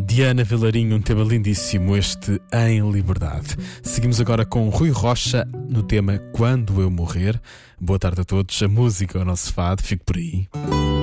Diana Vilarinho, um tema lindíssimo, este Em Liberdade. Seguimos agora com Rui Rocha no tema Quando Eu Morrer. Boa tarde a todos, a música é o nosso fado, fico por aí.